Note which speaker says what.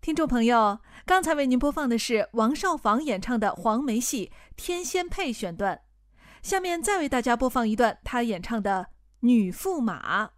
Speaker 1: 听众朋友，刚才为您播放的是王少舫演唱的黄梅戏《天仙配》选段，下面再为大家播放一段他演唱的《女驸马》。